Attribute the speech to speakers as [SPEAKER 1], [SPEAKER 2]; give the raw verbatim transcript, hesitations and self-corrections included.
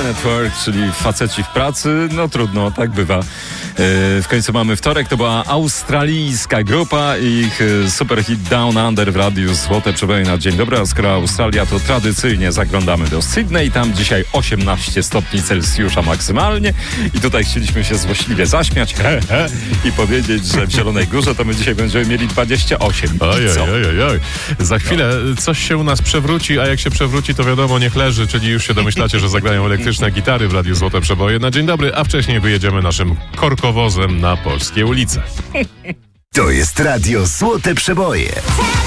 [SPEAKER 1] Men at Work, czyli faceci w pracy. No trudno, tak bywa. W końcu mamy wtorek, to była australijska grupa i ich super hit Down Under w radiu Złote Przeboje na dzień dobry, a skoro Australia, to tradycyjnie zaglądamy do Sydney, tam dzisiaj osiemnaście stopni Celsjusza maksymalnie i tutaj chcieliśmy się złośliwie zaśmiać he, he, i powiedzieć, że w Zielonej Górze to my dzisiaj będziemy mieli dwadzieścia osiem.
[SPEAKER 2] Oj, oj, oj, oj. Za chwilę coś się u nas przewróci, a jak się przewróci, to wiadomo, niech leży, czyli już się domyślacie, że zagrają elektryczne gitary w radiu Złote Przeboje na dzień dobry, a wcześniej wyjedziemy naszym korkowozem na polskie ulice.
[SPEAKER 3] To jest radio Złote Przeboje.